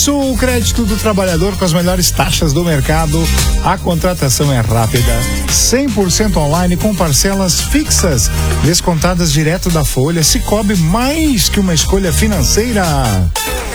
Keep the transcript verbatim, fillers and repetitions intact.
O crédito do trabalhador com as melhores taxas do mercado. A contratação é rápida, cem por cento online com parcelas fixas, descontadas direto da folha. Cicobi, mais que uma escolha financeira.